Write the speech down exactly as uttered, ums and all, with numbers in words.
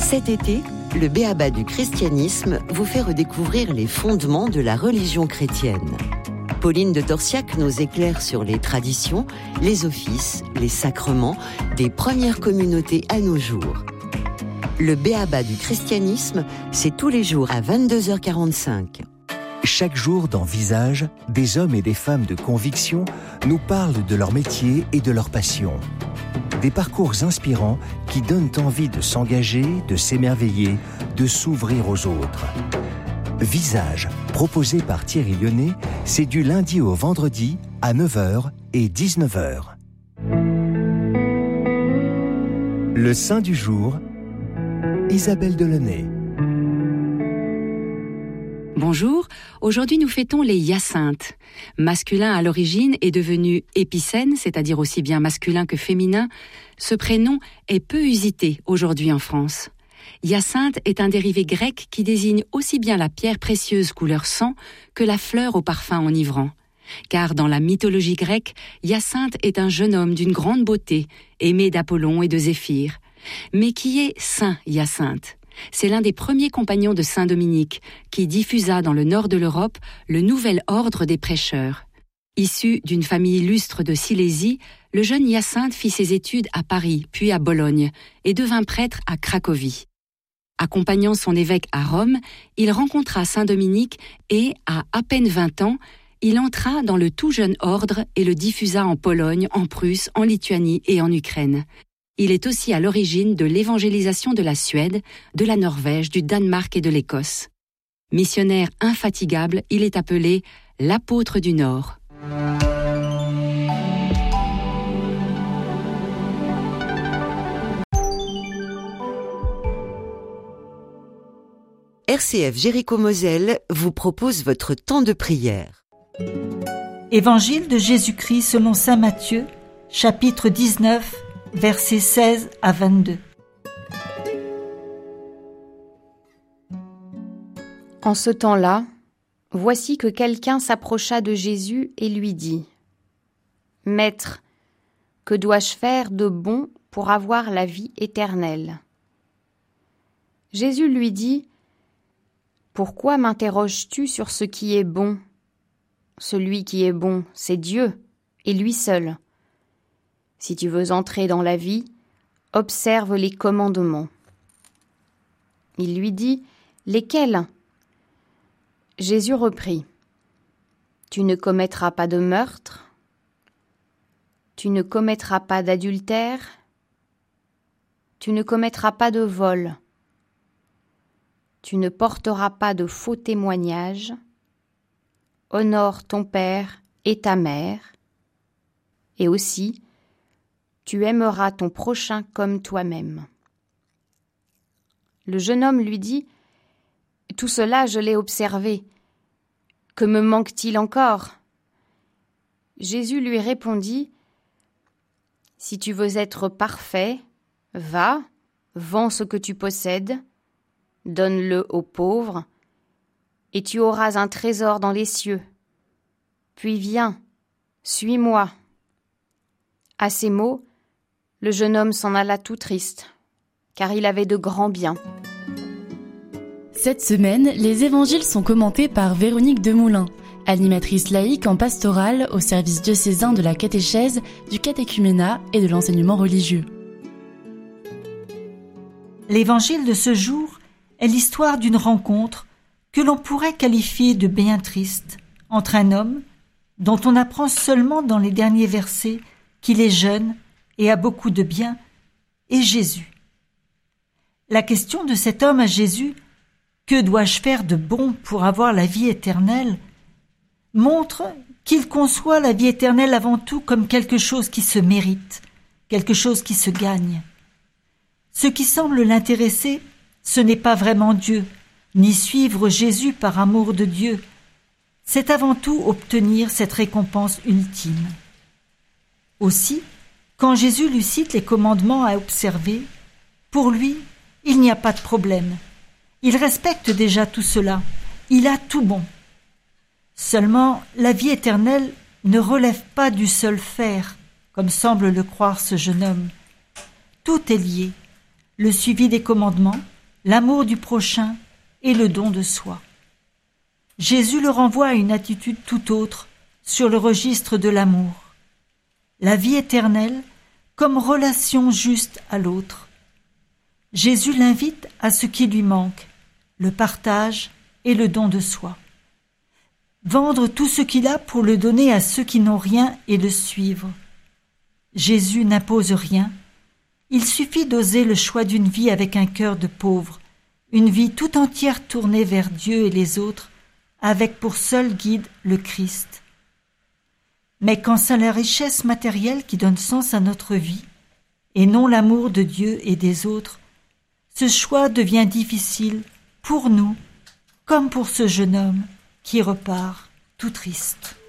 Cet été, le B.A.B.A. du christianisme vous fait redécouvrir les fondements de la religion chrétienne. Pauline de Torsiac nous éclaire sur les traditions, les offices, les sacrements des premières communautés à nos jours. Le B.A.B.A. du christianisme, c'est tous les jours à vingt-deux heures quarante-cinq. Chaque jour dans Visage, des hommes et des femmes de conviction nous parlent de leur métier et de leur passion. Des parcours inspirants qui donnent envie de s'engager, de s'émerveiller, de s'ouvrir aux autres. Visage, proposé par Thierry Lyonnais, c'est du lundi au vendredi à neuf heures et dix-neuf heures. Le saint du jour, Isabelle Delaunay. Bonjour, aujourd'hui nous fêtons les hyacinthes. Masculin à l'origine est devenu épicène, c'est-à-dire aussi bien masculin que féminin. Ce prénom est peu usité aujourd'hui en France. Hyacinthe est un dérivé grec qui désigne aussi bien la pierre précieuse couleur sang que la fleur au parfum enivrant. Car dans la mythologie grecque, Hyacinthe est un jeune homme d'une grande beauté, aimé d'Apollon et de Zéphyr. Mais qui est saint Hyacinthe ? C'est l'un des premiers compagnons de saint Dominique qui diffusa dans le nord de l'Europe le nouvel ordre des prêcheurs. Issu d'une famille illustre de Silésie, le jeune Hyacinthe fit ses études à Paris, puis à Bologne, et devint prêtre à Cracovie. Accompagnant son évêque à Rome, il rencontra saint Dominique et, à à peine vingt ans, il entra dans le tout jeune ordre et le diffusa en Pologne, en Prusse, en Lituanie et en Ukraine. Il est aussi à l'origine de l'évangélisation de la Suède, de la Norvège, du Danemark et de l'Écosse. Missionnaire infatigable, il est appelé l'apôtre du Nord. R C F Jéricho-Moselle vous propose votre temps de prière. Évangile de Jésus-Christ selon saint Matthieu, chapitre dix-neuf, versets seize à vingt-deux. En ce temps-là, voici que quelqu'un s'approcha de Jésus et lui dit : « Maître, que dois-je faire de bon pour avoir la vie éternelle ?» Jésus lui dit : « Pourquoi m'interroges-tu sur ce qui est bon ? Celui qui est bon, c'est Dieu, et lui seul. Si tu veux entrer dans la vie, observe les commandements. » Il lui dit : « Lesquels ? » Jésus reprit : « Tu ne commettras pas de meurtre, tu ne commettras pas d'adultère, tu ne commettras pas de vol, tu ne porteras pas de faux témoignages, honore ton père et ta mère, et aussi tu aimeras ton prochain comme toi-même. » Le jeune homme lui dit : « Tout cela, je l'ai observé. Que me manque-t-il encore ? » Jésus lui répondit : « Si tu veux être parfait, va, vends ce que tu possèdes, donne-le aux pauvres, et tu auras un trésor dans les cieux. Puis viens, suis-moi. » À ces mots, le jeune homme s'en alla tout triste, car il avait de grands biens. Cette semaine, les évangiles sont commentés par Véronique Demoulin, animatrice laïque en pastorale au service diocésain de la catéchèse, du catéchuménat et de l'enseignement religieux. L'évangile de ce jour est l'histoire d'une rencontre que l'on pourrait qualifier de bien triste entre un homme dont on apprend seulement dans les derniers versets qu'il est jeune et a beaucoup de biens, et Jésus. La question de cet homme à Jésus, « Que dois-je faire de bon pour avoir la vie éternelle ?» montre qu'il conçoit la vie éternelle avant tout comme quelque chose qui se mérite, quelque chose qui se gagne. Ce qui semble l'intéresser, ce n'est pas vraiment Dieu, ni suivre Jésus par amour de Dieu. C'est avant tout obtenir cette récompense ultime. Aussi, quand Jésus lui cite les commandements à observer, pour lui, il n'y a pas de problème. Il respecte déjà tout cela. Il a tout bon. Seulement, la vie éternelle ne relève pas du seul faire, comme semble le croire ce jeune homme. Tout est lié. Le suivi des commandements, l'amour du prochain et le don de soi. Jésus le renvoie à une attitude tout autre sur le registre de l'amour. La vie éternelle comme relation juste à l'autre. Jésus l'invite à ce qui lui manque, le partage et le don de soi. Vendre tout ce qu'il a pour le donner à ceux qui n'ont rien et le suivre. Jésus n'impose rien. Il suffit d'oser le choix d'une vie avec un cœur de pauvre, une vie tout entière tournée vers Dieu et les autres, avec pour seul guide le Christ. Mais quand c'est la richesse matérielle qui donne sens à notre vie, et non l'amour de Dieu et des autres, ce choix devient difficile pour nous, comme pour ce jeune homme qui repart tout triste.